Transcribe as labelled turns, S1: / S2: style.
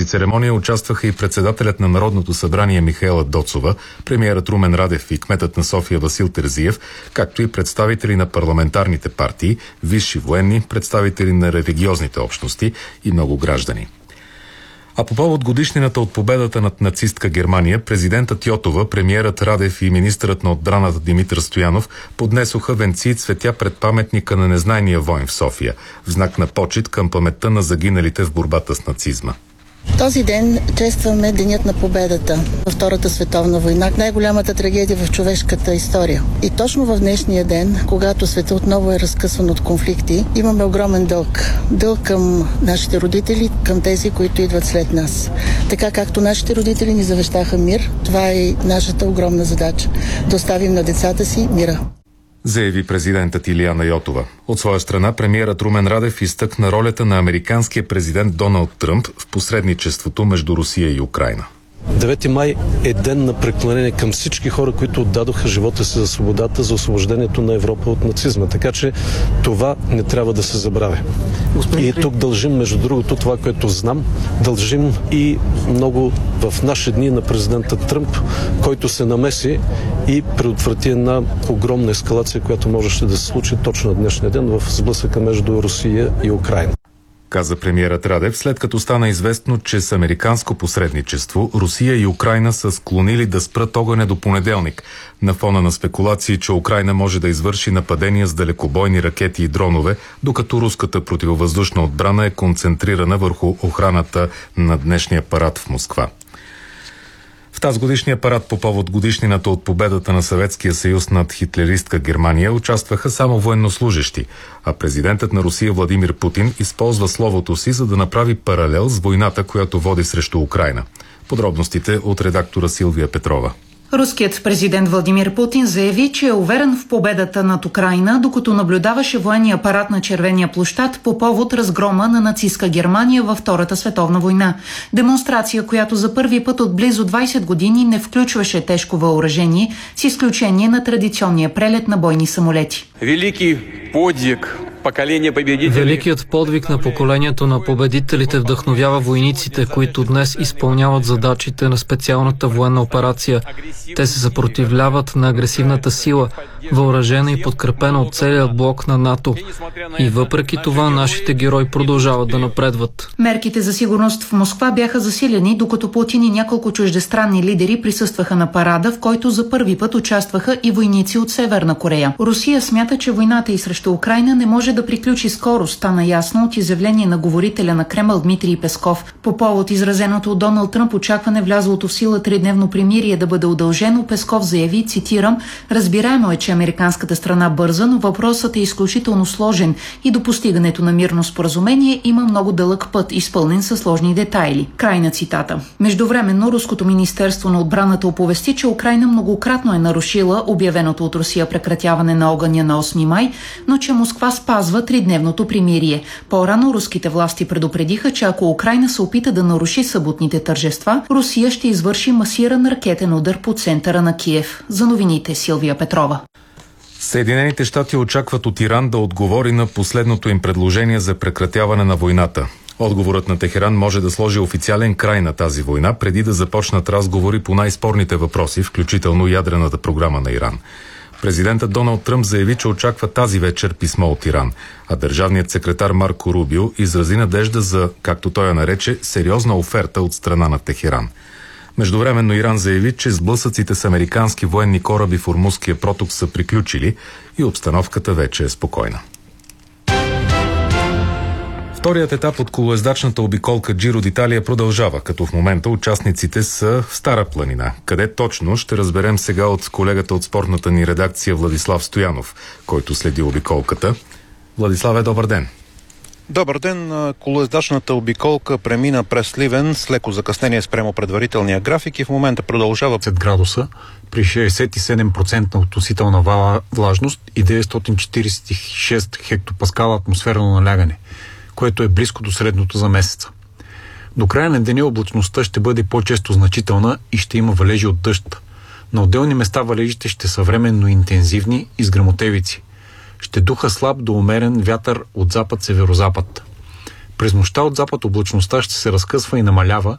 S1: церемония участваха и председателят на Народното събрание Михаела Доцова, премиерът Румен Радев и кметът на София Васил Терзиев, както и представители на парламентарните партии, висши военни, представители на религиозните общности и много граждани. А по повод годишнината от победата над нацистка Германия, президентът Йотова, премиерът Радев и министърът на отбраната Димитър Стоянов поднесоха венци и цветя пред паметника на незнайния войн в София, в знак на почит към паметта на загиналите в борбата с нацизма.
S2: Този ден честваме Денят на победата във Втората световна война, най-голямата трагедия в човешката история. И точно в днешния ден, когато света отново е разкъсван от конфликти, имаме огромен дълг. Дълг към нашите родители, към тези, които идват след нас. Така както нашите родители ни завещаха мир, това е и нашата огромна задача. Да оставим на децата си мира,
S1: заяви президентът Илияна Йотова. От своя страна, премиерът Румен Радев изтъкна ролята на американския президент Доналд Тръмп в посредничеството между Русия и Украйна.
S3: 9 май е ден на преклонение към всички хора, които отдадоха живота си за свободата, за освобождението на Европа от нацизма. Така че това не трябва да се забравя. И тук дължим, между другото, това, което знам, дължим и много в наши дни на президента Тръмп, който се намеси и предотврати една огромна ескалация, която можеше да се случи точно на днешния ден в сблъсъка между Русия и Украйна.
S1: Каза премиерът Радев, след като стана известно, че с американско посредничество Русия и Украйна са склонили да спрат огъня до понеделник, на фона на спекулации, че Украйна може да извърши нападения с далекобойни ракети и дронове, докато руската противовъздушна отбрана е концентрирана върху охраната на днешния парад в Москва. В тази годишния парад по повод годишнината от победата на Съветския съюз над хитлеристка Германия участваха само военнослужещи, а президентът на Русия Владимир Путин използва словото си, за да направи паралел с войната, която води срещу Украйна. Подробностите от редактора Силвия Петрова.
S4: Руският президент Владимир Путин заяви, че е уверен в победата над Украйна, докато наблюдаваше военния парад на Червения площад по повод разгрома на нацистка Германия във Втората световна война. Демонстрация, която за първи път от близо 20 години не включваше тежко въоръжение, с изключение на традиционния прелет на бойни самолети.
S5: Великият подвиг на поколението на победителите вдъхновява войниците, които днес изпълняват задачите на специалната военна операция. Те се съпротивляват на агресивната сила, въоръжена и подкрепена от целия блок на НАТО. И въпреки това нашите герои продължават да напредват.
S4: Мерките за сигурност в Москва бяха засилени, докато Путин и няколко чуждестранни лидери присъстваха на парада, в който за първи път участваха и войници от Северна Корея. Русия смята, че войната и срещу Украйна не може да приключи скоро, стана ясно от изявление на говорителя на Кремъл Дмитрий Песков. По повод изразеното от Доналд Тръмп очакване влязлото в сила 3-дневно примирие да бъде удължено, Песков заяви, цитирам: "Разбираемо е, че американската страна бърза, но въпросът е изключително сложен и до постигането на мирно споразумение има много дълъг път, изпълнен със сложни детайли." Край на цитата. Междувременно Руското министерство на отбраната оповести, че Украйна многократно е нарушила обявеното от Русия прекратяване на огъня на 8 май, но че Москва спазва 3-дневното примирие. По-рано руските власти предупредиха, че ако Украйна се опита да наруши съботните тържества, Русия ще извърши масиран ракетен удар по центъра на Киев. За новините Силвия Петрова.
S1: Съединените щати очакват от Иран да отговори на последното им предложение за прекратяване на войната. Отговорът на Техеран може да сложи официален край на тази война, преди да започнат разговори по най-спорните въпроси, включително ядрената програма на Иран. Президентът Доналд Тръмп заяви, че очаква тази вечер писмо от Иран, а държавният секретар Марко Рубио изрази надежда за, както той я нарече, сериозна оферта от страна на Техеран. Междувременно Иран заяви, че сблъсъците с американски военни кораби в Ормузския проток са приключили и обстановката вече е спокойна. Вторият етап от колоездачната обиколка Джиро д'Италия продължава, като в момента участниците са в Стара планина. Къде точно ще разберем сега от колегата от спортната ни редакция Владислав Стоянов, който следи обиколката. Владиславе, добър ден!
S6: Добър ден! Колоездачната обиколка премина през Сливен с леко закъснение спрямо предварителния график и в момента продължава
S7: 10 градуса при 67% относителна влажност и 946 хектопаскала атмосферно налягане, което е близко до средното за месеца. До края на деня облачността ще бъде по-често значителна и ще има валежи от дъжд. На отделни места валежите ще са временно интензивни и с гръмотевици. Ще духа слаб до умерен вятър от запад-северозапад. През нощта от запад облачността ще се разкъсва и намалява